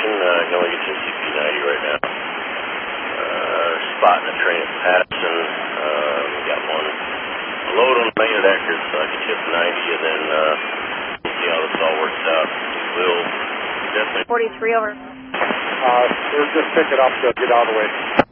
station. Can only get to CP90 right now. Spotting a train at Patterson. Got one load on the main at Eckerd, so I can ship 90, and then see how this all works out. We'll definitely... 43 over. We're just picking up to get out of the way.